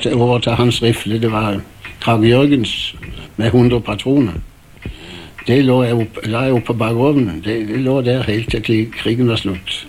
overta hans rifle. Det var Krag Jørgens med 100 patroner. Det la jeg opp på bakgrunnen. Det lå der helt til krigen var slutt.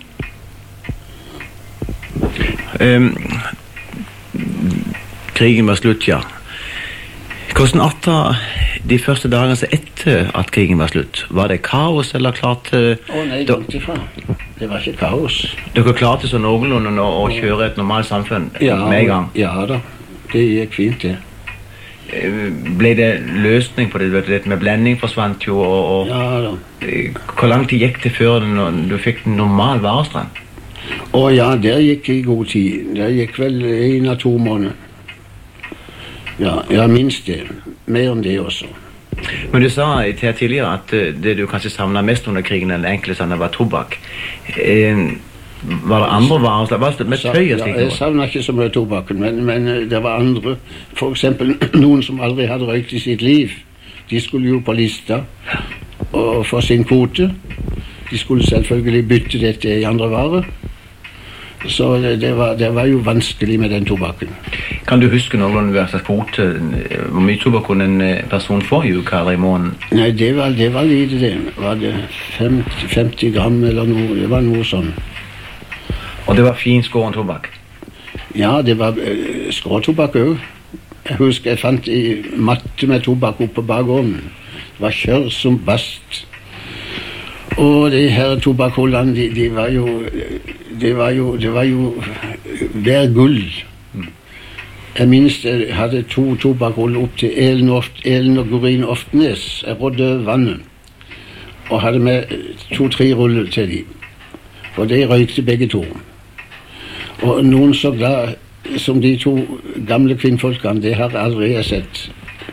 Krigen var slutt, ja. Hvordan arta de første dagene etter at krigen var slutt? Var det kaos, eller klarte... Nei, langt ifra. Det var ikke kaos. Dere klarte så noenlunde å kjøre et normalt samfunn med en gang? Ja da, det gikk fint det. Ble det løsning på det? Dette med blending forsvant jo, ja da. Hvor lang tid gikk det før du fikk en normal varestrøm? Ja, der gikk i god tid. Der gikk vel 1 eller 2 måneder. Ja, minst det. Mer enn det også. Men du sa til tidligere at det du kanskje savnet mest under krigen enn enkle sånne var tobakk. Var det andre varer? Var det med tøy og slik? Jeg savnet ikke så mye tobakken, men det var andre. For eksempel noen som aldri hadde røykt i sitt liv. De skulle jo på lista og få sin kvote. De skulle selvfølgelig bytte dette i andre varer. Så det var jo vanskelig med den tobakken. Kan du huske noen kvote? Hvor mye tobakk kunne en person få i uka eller i måneden? Nei, det var lite det. Var det 50 gram eller noe? Det var noe sånn. Og det var fin skåren tobakk? Ja, det var skråtobakk også. Jeg husker jeg fant i matte med tobakk oppe på bakgården. Det var kjør som bast. Og de her tobakkhålene, det var jo hver gull. Jeg minst jeg hadde 2 tobakkhål opp til Elen og Gurin Oftnes. Jeg rådde vannet. Og hadde med 2-3 ruller til dem. For de røykte begge to. Og noen så glad som de 2 gamle kvinnfolkene, det har aldri jeg sett.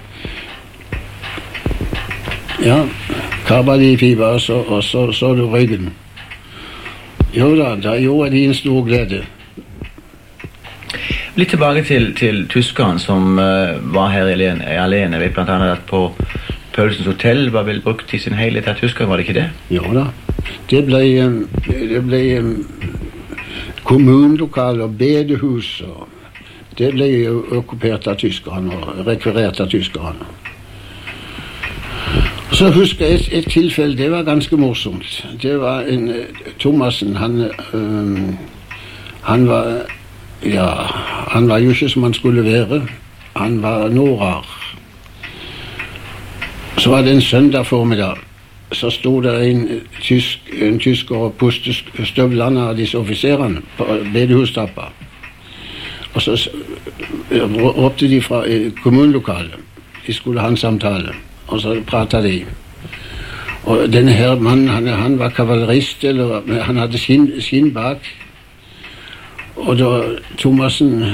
Ja, kabba de i pipa, og så du røyken. Jo da gjorde de en stor glede. Litt tilbake til tyskeren som var her alene. Jeg vet blant annet at på Paulsens hotell var vel brukt i sin helhet av tyskeren, var det ikke det? Jo da. Det ble kommunelokale og bedehus. Det ble okkupert av tyskerne og rekvirert av tyskerne. Så husker jeg et tilfelle, det var ganske morsomt. Det var Thomassen, han var jo ikke som han skulle være. Han var noe rar. Så var det en søndag formiddag. Så stod det en tysker og pustet støvlene av disse offiserene på bedehustappa. Og så råpte de fra kommunelokalet. De skulle ha en samtale. Og så pratet de. Og denne her mannen, han var kavalerist, eller han hadde skinn bak. Og da Thomassen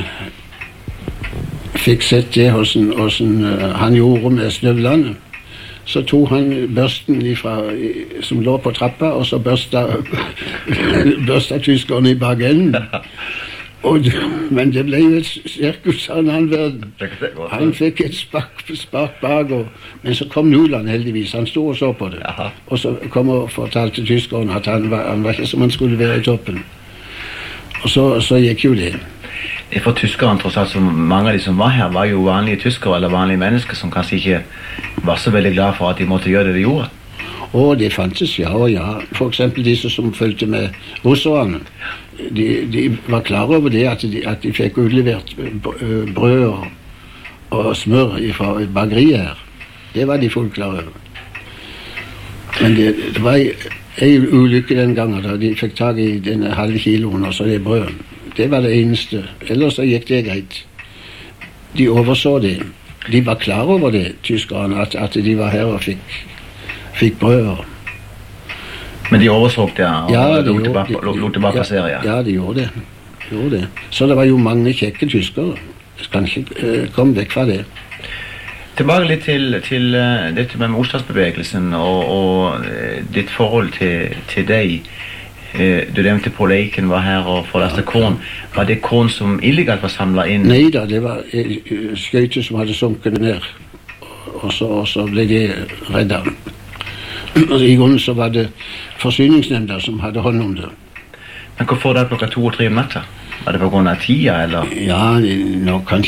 fikk sett det hvordan han gjorde med støvlene, så tok han børsten som lå på trappa, og så børsta tyskerne i bakenden. Men det ble jo et sirkus av en annen verden. Han fikk et spark bak, men så kom Nuland heldigvis. Han stod og så på det. Og så kom og fortalte tyskerne at han var ikke som han skulle være i toppen. Og så gikk jo det. For tyskerne, tross alt, mange av de som var her, var jo vanlige tyskere eller vanlige mennesker som kanskje ikke var så veldig glad for at de måtte gjøre det de gjorde. Det fantes, ja. For eksempel disse som fulgte med russerne. De var klar over det, at de fikk utlevert brød og smør fra bakeriet her. Det var de fullt klar over. Men det var en ulykke den gangen da de fikk tag i denne halve kiloen og så det brødet. Det var det eneste. Ellers så gikk det greit. De overså det. De var klar over det, tyskerne, at de var her og fikk brød. Men de overså det og lot det bare passere? Ja, de gjorde det. Så det var jo mange kjekke tyskere. Jeg kan ikke komme vekk fra det. Tilbake litt til dette med motstandsbevegelsen og ditt forhold til deg. Du nevnte Paul Eiken var her og forlastet korn. Var det korn som illegalt var samlet inn? Nei da, det var skøyter som hadde sunket ned. Og så ble de reddet. I grunnen så var det forsyningsnemnda som hadde hånd om det. Men hvorfor da klokka 2 og 3 om natta? Var det på grunn av tida, eller? Ja, nå kan jeg ikke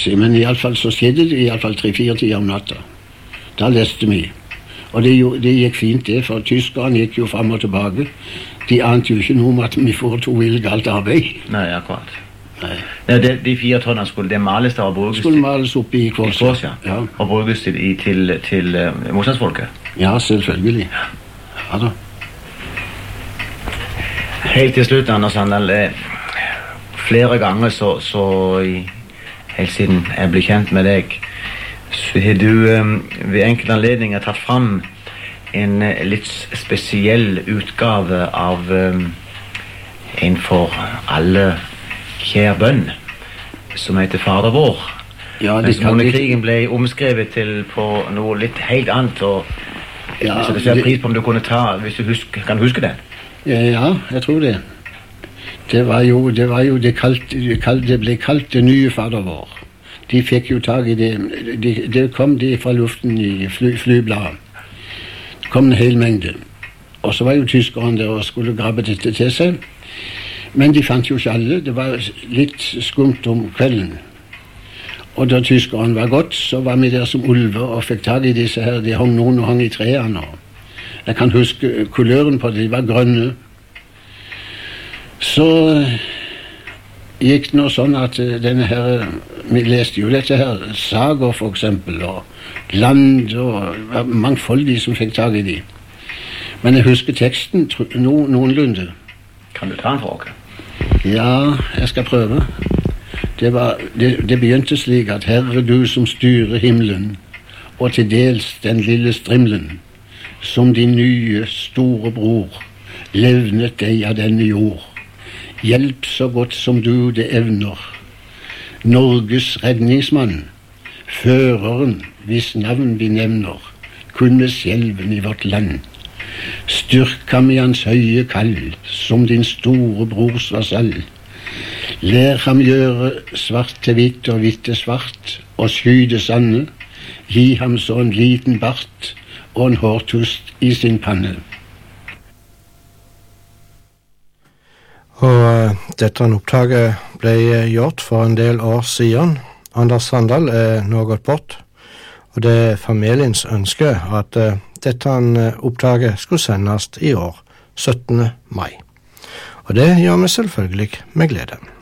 si, men i alle fall så skjedde det i alle fall 3-4 tider om natta. Da leste vi. Og det gikk fint det, for tyskerne gikk jo frem og tilbake. De ante jo ikke noe om at vi foretok illegalt arbeid. Nei, akkurat. Nei. Ja, de 4 tonnene skulle det males da og brukes Skulle males opp i Kvås, ja. Og brukes til motstandsfolket? Ja, selvfølgelig. Ja da. Helt til slutt, Anders Sandal, flere ganger helt siden jeg ble kjent med deg, så har du ved enkelte anledninger tatt fram en litt spesiell utgave av en for alle kjær bønn, som heter Fader vår. Ja, mens under krigen ble omskrevet til på noe litt helt annet, og ja, så det ser pris på om du kunne ta, hvis du kan huske den. Ja, jeg tror det. Det ble kalt det nye Fader vår. De fikk jo tag i det. Det kom fra luften i flybladet. Det kom en hel mengde. Og så var jo tyskerne der og skulle grabbe dette til seg. Men de fant jo ikke alle. Det var litt skumt om kvelden. Og da tyskerne var gått, så var vi der som ulver og fikk tag i disse her. De hang noen og hang i trærne. Jeg kan huske kuløren på det, de var grønne. Så gikk det nå sånn at denne her, vi leste jo dette her, sager for eksempel, og land, og mangfoldig som fikk tag i de. Men jeg husker teksten noenlunde. Kan du ta den for oss? Ja, jeg skal prøve. Det begynte slik at Herre, du som styrer himmelen, og til dels den lille strimlen, som din nye, store bror, levnet deg av denne jord. Hjelp så godt som du det evner. Norges redningsmann, føreren, hvis navn vi nevner, kunne skjelven i vårt land. Styrk ham i hans høye kall, som din store brors vasall. Lær ham gjøre svart til hvitt og hvitt til svart, og sky det sanne. Gi ham så en liten bart, og en hårtust i sin panne. Og dette opptaket ble gjort for en del år siden. Anders Sandal er nå gått bort, og det er familiens ønske at dette opptaket skulle sendes i år, 17. mai. Og det gjør vi selvfølgelig med glede.